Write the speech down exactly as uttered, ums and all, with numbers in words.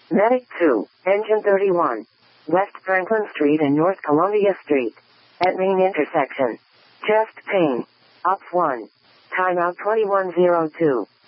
Medic two, Engine thirty-one. West Franklin Street and North Columbia Street. At main intersection. Chest pain. Ops one. Timeout twenty-one oh two.